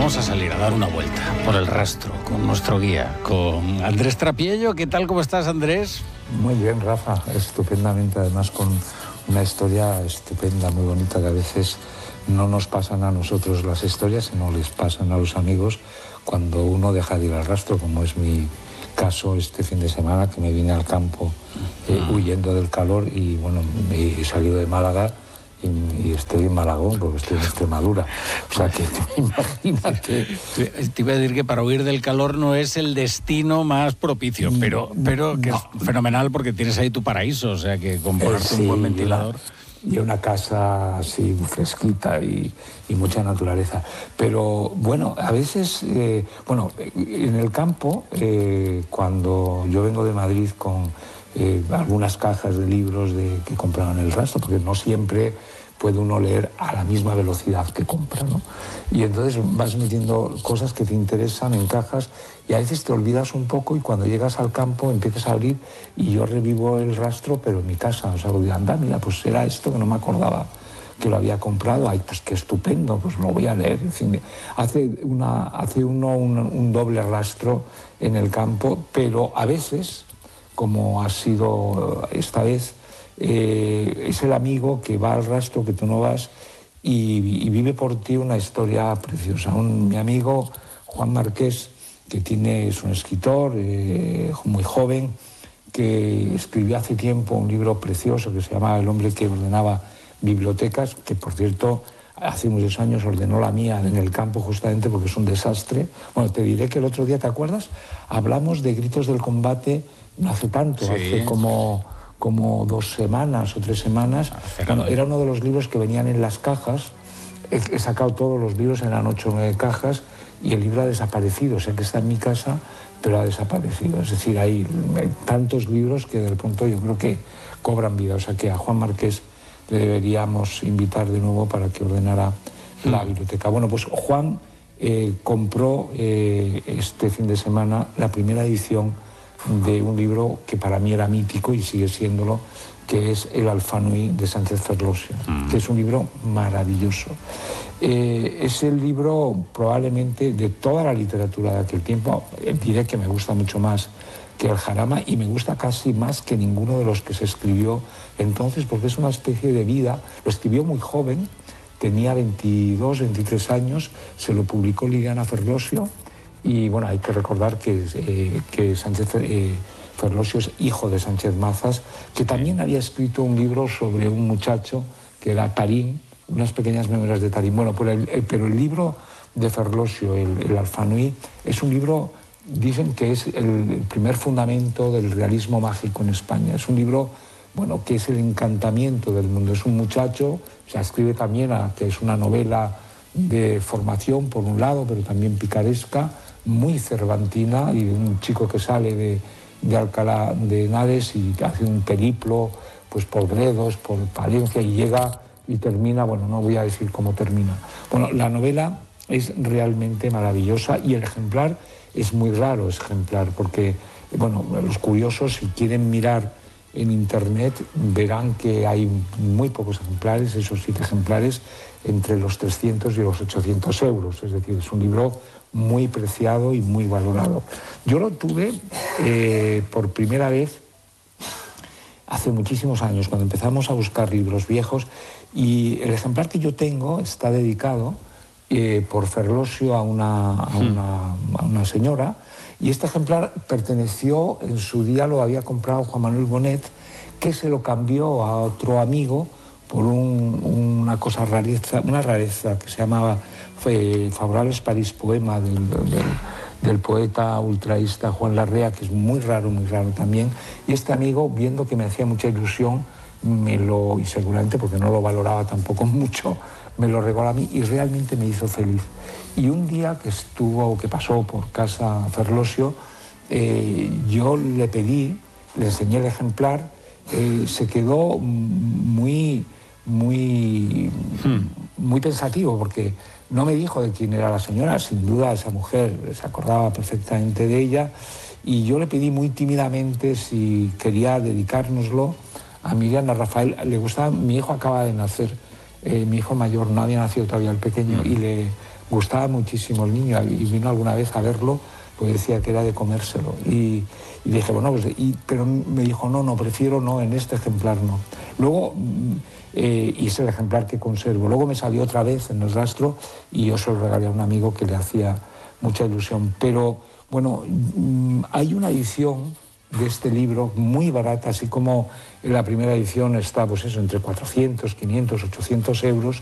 Vamos a salir a dar una vuelta por el rastro con nuestro guía, con Andrés Trapiello. ¿Qué tal? ¿Cómo estás, Andrés? Muy bien, Rafa, estupendamente, además con una historia estupenda, muy bonita, que a veces no nos pasan a nosotros las historias, sino les pasan a los amigos cuando uno deja de ir al rastro, como es mi caso este fin de semana, que me vine al campo huyendo del calor y bueno, he salido de Málaga y estoy en Malagón porque estoy en Extremadura. O sea que imagínate. Te iba a decir que para huir del calor no es el destino más propicio, pero que es fenomenal porque tienes ahí tu paraíso, o sea que con ponerte un buen ventilador. Y una casa así fresquita y mucha naturaleza. Pero bueno, a veces, en el campo, cuando yo vengo de Madrid con algunas cajas de libros que compraban en el rastro, porque no siempre puede uno leer a la misma velocidad que compra, ¿no? Y entonces vas metiendo cosas que te interesan en cajas y a veces te olvidas un poco y cuando llegas al campo empiezas a abrir y yo revivo el rastro, pero en mi casa. O sea, digo, anda, mira, pues era esto que no me acordaba que lo había comprado. Ay, pues qué estupendo, pues lo voy a leer. En fin, hace uno un doble rastro en el campo, pero a veces, como ha sido esta vez, es el amigo que va al rastro que tú no vas y vive por ti una historia preciosa. Mi amigo Juan Marqués, que es un escritor muy joven, que escribió hace tiempo un libro precioso que se llama El hombre que ordenaba bibliotecas, que por cierto hace muchos años ordenó la mía en el campo justamente porque es un desastre. Bueno, te diré que el otro día, ¿te acuerdas? Hablamos de Gritos del Combate no hace tanto, sí. Hace como 2 semanas o 3 semanas. Bueno, era uno de los libros que venían en las cajas. He sacado todos los libros, eran 8 o 9 cajas, y el libro ha desaparecido. O sea que está en mi casa, pero ha desaparecido. Es decir, hay tantos libros que de pronto yo creo que cobran vida. O sea que a Juan Marqués le deberíamos invitar de nuevo para que ordenara la biblioteca. Bueno, pues Juan compró este fin de semana la primera edición de un libro que para mí era mítico y sigue siéndolo, que es El Alfanui de Sánchez Ferlosio, que es un libro maravilloso. Es el libro probablemente de toda la literatura de aquel tiempo, diré que me gusta mucho más que el Jarama y me gusta casi más que ninguno de los que se escribió entonces, porque es una especie de vida. Lo escribió muy joven, tenía 22, 23 años, se lo publicó Liliana Ferlosio. Y bueno, hay que recordar que Sánchez Ferlosio es hijo de Sánchez Mazas, que también había escrito un libro sobre un muchacho que era Tarín, unas pequeñas memorias de Tarín. Bueno, pero el libro de Ferlosio, el Alfanui, es un libro, dicen que es el primer fundamento del realismo mágico en España. Es un libro, bueno, que es el encantamiento del mundo. Es un muchacho, se escribe también que es una novela de formación, por un lado, pero también picaresca, muy cervantina, y de un chico que sale de Alcalá de Henares y hace un periplo pues por Gredos, por Palencia, y llega y termina, bueno, no voy a decir cómo termina. Bueno, la novela es realmente maravillosa y el ejemplar es muy raro, porque, bueno, los curiosos, si quieren mirar en internet, verán que hay muy pocos ejemplares, esos 7 ejemplares, entre los 300 y los 800 euros. Es decir, es un libro muy preciado y muy valorado. Yo lo tuve por primera vez hace muchísimos años, cuando empezamos a buscar libros viejos, y el ejemplar que yo tengo está dedicado por Ferlosio a una señora, y este ejemplar perteneció, en su día lo había comprado Juan Manuel Bonet, que se lo cambió a otro amigo por una rareza que se llamaba Favorables París Poema del poeta ultraísta Juan Larrea, que es muy raro también. Y este amigo, viendo que me hacía mucha ilusión, y seguramente porque no lo valoraba tampoco mucho, me lo regaló a mí y realmente me hizo feliz. Y un día que pasó por casa Ferlosio, yo le enseñé el ejemplar, se quedó muy pensativo, porque no me dijo de quién era la señora. Sin duda esa mujer se acordaba perfectamente de ella, y yo le pedí muy tímidamente si quería dedicárnoslo a Miriam, a Rafael. Le gustaba, mi hijo acaba de nacer, mi hijo mayor no había nacido todavía, el pequeño, y gustaba muchísimo el niño y vino alguna vez a verlo, pues decía que era de comérselo. Y dije, bueno, pues, pero me dijo, no, prefiero no, en este ejemplar no. Luego, y es el ejemplar que conservo. Luego me salió otra vez en el rastro y yo se lo regalé a un amigo que le hacía mucha ilusión. Pero, bueno, hay una edición de este libro muy barata, así como en la primera edición está, pues eso, entre 400, 500, 800 euros.